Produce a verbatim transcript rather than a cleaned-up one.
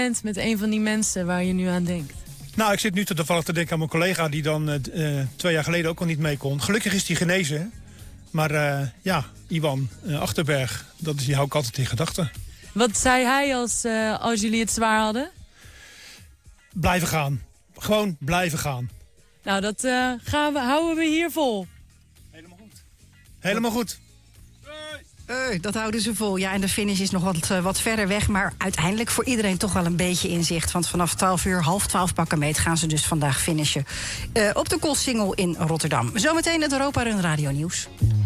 met een van die mensen waar je nu aan denkt? Nou, ik zit nu toevallig te denken aan mijn collega die dan uh, twee jaar geleden ook al niet mee kon. Gelukkig is hij genezen, hè? Maar uh, ja, Iwan uh, Achterberg, dat is, die hou ik altijd in gedachten. Wat zei hij als, uh, als jullie het zwaar hadden? Blijven gaan. Gewoon blijven gaan. Nou, dat uh, gaan we, houden we hier vol. Helemaal goed. Helemaal goed. Uh, dat houden ze vol. Ja, en de finish is nog wat, uh, wat verder weg. Maar uiteindelijk voor iedereen toch wel een beetje inzicht. Want vanaf twaalf uur, half twaalf pakken meet gaan ze dus vandaag finishen. Uh, op de Koolsingel in Rotterdam. Zometeen het Europa Run Radio Nieuws.